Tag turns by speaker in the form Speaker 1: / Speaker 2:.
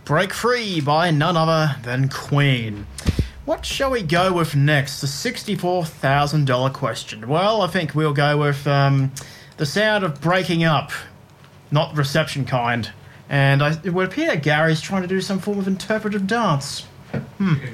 Speaker 1: Break Free by none other than Queen. What shall we go with next? The $64,000 question. Well, I think we'll go with the sound of breaking up, not the reception kind. And it would appear Gary's trying to do some form of interpretive dance.